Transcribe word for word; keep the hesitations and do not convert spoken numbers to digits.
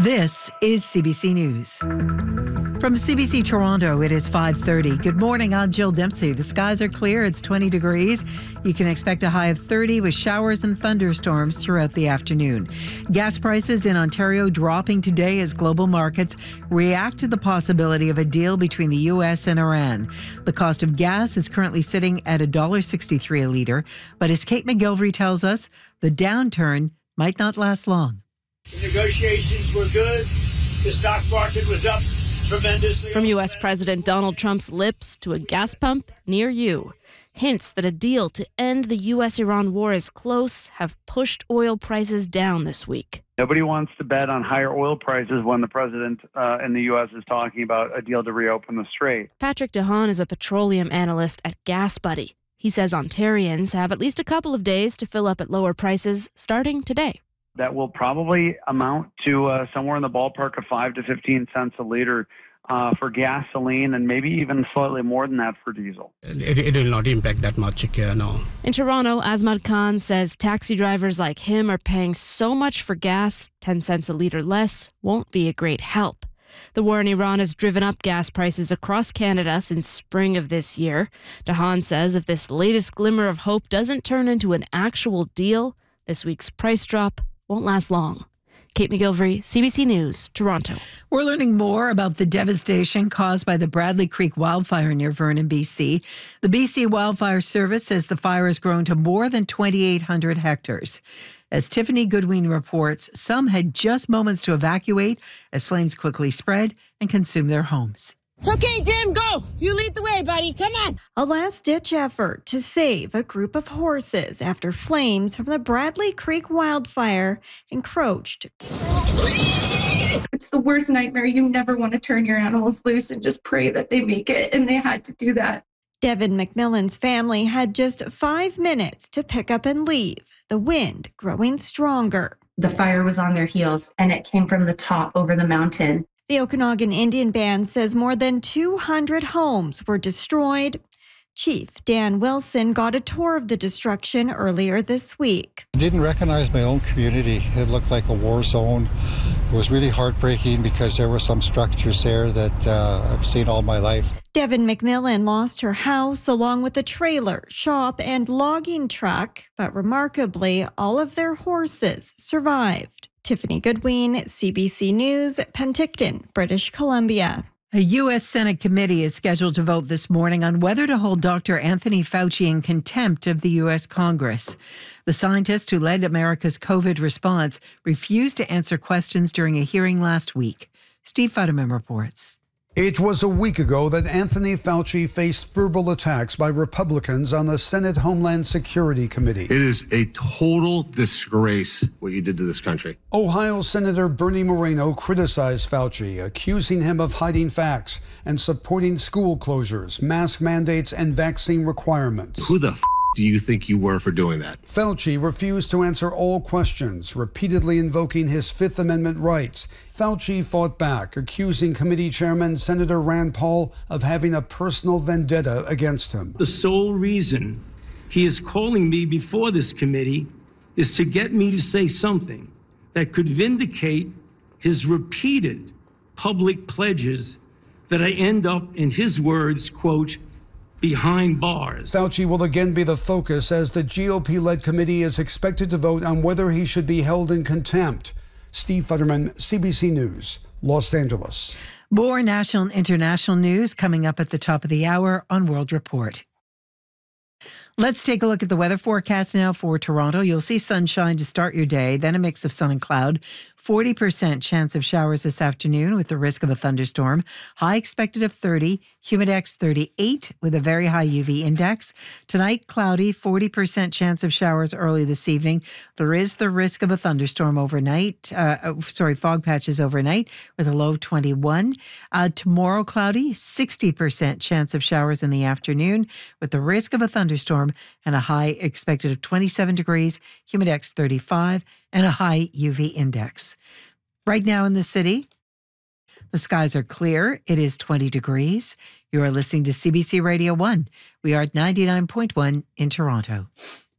This is C B C News. From C B C Toronto, it is five thirty. Good morning, I'm Jill Dempsey. The skies are clear. It's twenty degrees. You can expect a high of thirty with showers and thunderstorms throughout the afternoon. Gas prices in Ontario dropping today as global markets react to the possibility of a deal between the U S and Iran. The cost of gas is currently sitting at one dollar sixty-three a litre, but as Kate McGilvery tells us, the downturn might not last long. The negotiations were good. The stock market was up tremendously. From U S President Donald Trump's lips to a gas pump near you. Hints that a deal to end the U S Iran war is close have pushed oil prices down this week. Nobody wants to bet on higher oil prices when the president uh, in the U S is talking about a deal to reopen the strait. Patrick DeHaan is a petroleum analyst at GasBuddy. He says Ontarians have at least a couple of days to fill up at lower prices starting today. That will probably amount to uh, somewhere in the ballpark of five to fifteen cents a liter uh, for gasoline, and maybe even slightly more than that for diesel. It, it will not impact that much, uh, no. In Toronto, Azmad Khan says taxi drivers like him are paying so much for gas, ten cents a liter less won't be a great help. The war in Iran has driven up gas prices across Canada since spring of this year. DeHaan says if this latest glimmer of hope doesn't turn into an actual deal, this week's price drop won't last long. Kate McGilvery, C B C News, Toronto. We're learning more about the devastation caused by the Bradley Creek wildfire near Vernon, B C. The B C Wildfire Service says the fire has grown to more than twenty-eight hundred hectares. As Tiffany Goodwin reports, some had just moments to evacuate as flames quickly spread and consumed their homes. It's okay, Jim, go. You lead the way, buddy. Come on. A last-ditch effort to save a group of horses after flames from the Bradley Creek wildfire encroached. It's the worst nightmare. You never want to turn your animals loose and just pray that they make it, and they had to do that. Devin McMillan's family had just five minutes to pick up and leave, the wind growing stronger. The fire was on their heels, and it came from the top over the mountain. The Okanagan Indian Band says more than two hundred homes were destroyed. Chief Dan Wilson got a tour of the destruction earlier this week. I didn't recognize my own community. It looked like a war zone. It was really heartbreaking because there were some structures there that uh, I've seen all my life. Devin McMillan lost her house along with a trailer, shop, and logging truck, but remarkably, all of their horses survived. Tiffany Goodwin, C B C News, Penticton, British Columbia. A U S Senate committee is scheduled to vote this morning on whether to hold Doctor Anthony Fauci in contempt of the U S Congress. The scientist who led America's COVID response refused to answer questions during a hearing last week. Steve Futterman reports. It was a week ago that Anthony Fauci faced verbal attacks by Republicans on the Senate Homeland Security Committee. It is a total disgrace what you did to this country. Ohio Senator Bernie Moreno criticized Fauci, accusing him of hiding facts and supporting school closures, mask mandates, and vaccine requirements. Who the f- do you think you were for doing that? Fauci refused to answer all questions, repeatedly invoking his Fifth Amendment rights. Fauci fought back, accusing committee chairman Senator Rand Paul of having a personal vendetta against him. The sole reason he is calling me before this committee is to get me to say something that could vindicate his repeated public pledges that I end up, in his words, quote, behind bars. Fauci will again be the focus as the G O P-led committee is expected to vote on whether he should be held in contempt. Steve Futterman, C B C News, Los Angeles. More national and international news coming up at the top of the hour on World Report. Let's take a look at the weather forecast now for Toronto. You'll see sunshine to start your day, then a mix of sun and cloud. forty percent chance of showers this afternoon with the risk of a thunderstorm. High expected of thirty, humidex thirty-eight with a very high U V index. Tonight, cloudy, forty percent chance of showers early this evening. There is the risk of a thunderstorm overnight, uh, sorry, fog patches overnight with a low of twenty-one. Uh, tomorrow, cloudy, sixty percent chance of showers in the afternoon with the risk of a thunderstorm and a high expected of twenty-seven degrees, humidex thirty-five, and a high U V index. Right now in the city, the skies are clear. It is twenty degrees. You are listening to C B C Radio one. We are at ninety-nine point one in Toronto.